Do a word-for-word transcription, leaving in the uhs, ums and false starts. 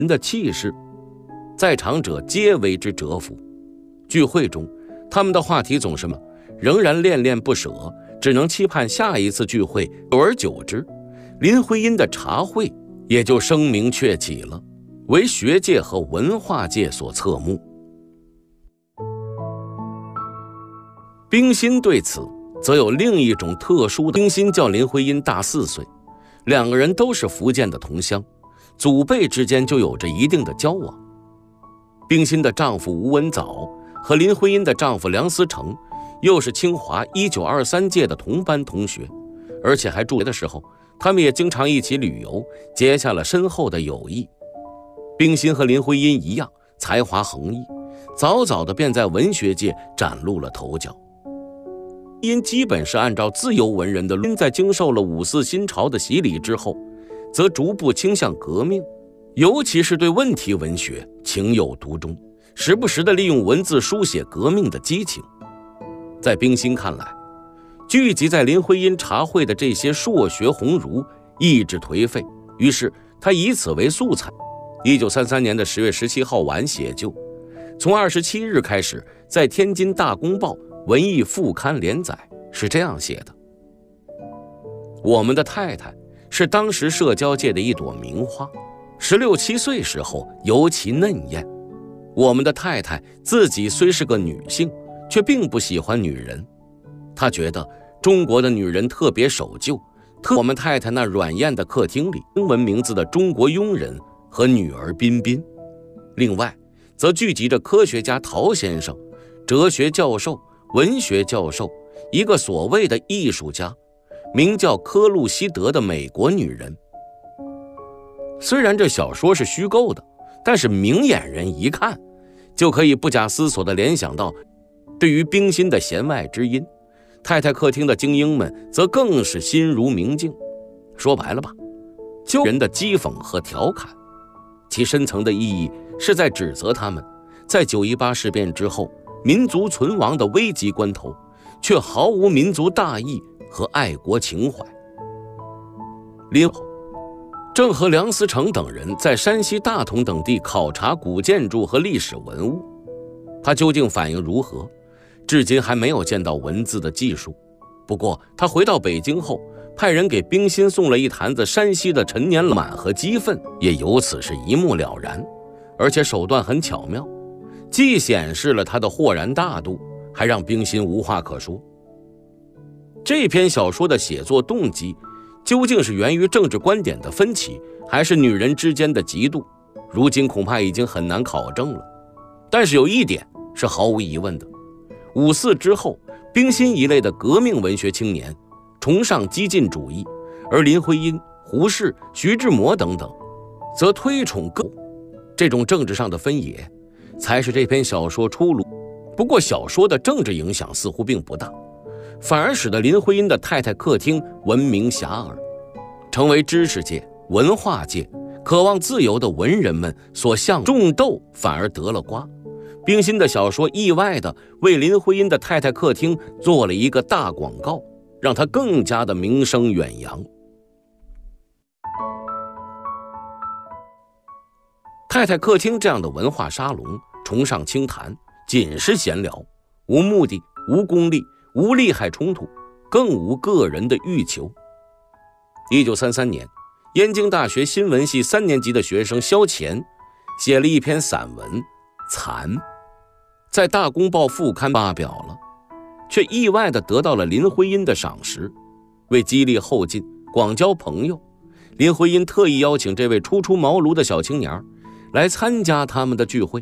人的气势，在场者皆为之折服。聚会中，他们的话题总是什么？仍然恋恋不舍，只能期盼下一次聚会。久而久之，林徽因的茶会也就声名鹊起了，为学界和文化界所侧目。冰心对此则有另一种特殊的。冰心较林徽因大四岁，两个人都是福建的同乡，祖辈之间就有着一定的交往。冰心的丈夫吴文藻和林徽因的丈夫梁思成又是清华一九二三届的同班同学，而且还住的时候，他们也经常一起旅游，结下了深厚的友谊。冰心和林徽因一样，才华横溢，早早的便在文学界崭露了头角。因基本是按照自由文人的论，在经受了五四新潮的洗礼之后，则逐步倾向革命，尤其是对问题文学情有独钟，时不时地利用文字书写革命的激情。在冰心看来，聚集在林徽因茶会的这些硕学鸿儒意志颓废，于是他以此为素材，一九三三年的十月十七号晚写就，从二十七日开始在天津大公报文艺副刊连载，是这样写的：我们的太太是当时社交界的一朵名花，十六七岁时候尤其嫩艳。我们的太太自己虽是个女性，却并不喜欢女人，她觉得中国的女人特别守旧，特我们太太那软艳的客厅里英文名字的中国佣人和女儿彬彬。另外则聚集着科学家陶先生、哲学教授、文学教授，一个所谓的艺术家，名叫科路西德的美国女人。虽然这小说是虚构的，但是明眼人一看就可以不假思索地联想到对于冰心的弦外之音。太太客厅的精英们则更是心如明镜。说白了吧，就人的讥讽和调侃，其深层的意义是在指责他们在九一八事变之后民族存亡的危急关头，却毫无民族大义和爱国情怀。林正和梁思成等人在山西大同等地考察古建筑和历史文物，他究竟反应如何，至今还没有见到文字的技术。不过他回到北京后，派人给冰心送了一坛子山西的陈年满和鸡粪，也由此是一目了然，而且手段很巧妙，既显示了他的豁然大度，还让冰心无话可说。这篇小说的写作动机究竟是源于政治观点的分歧，还是女人之间的嫉妒，如今恐怕已经很难考证了。但是有一点是毫无疑问的，五四之后，冰心一类的革命文学青年崇尚激进主义，而林徽因、胡适、徐志摩等等则推崇个这种政治上的分野，才是这篇小说出路。不过小说的政治影响似乎并不大，反而使得林徽因的太太客厅闻名遐迩，成为知识界、文化界渴望自由的文人们所向种豆，反而得了瓜。冰心的小说意外地为林徽因的太太客厅做了一个大广告，让她更加的名声远扬。太太客厅这样的文化沙龙，崇尚清谈，仅是闲聊，无目的，无功利，无利害冲突，更无个人的欲求。一九三三年，燕京大学新闻系三年级的学生萧乾写了一篇散文《蚕》，在大公报副刊发表了，却意外地得到了林徽因的赏识。为激励后进，广交朋友，林徽因特意邀请这位初出茅庐的小青年来参加他们的聚会。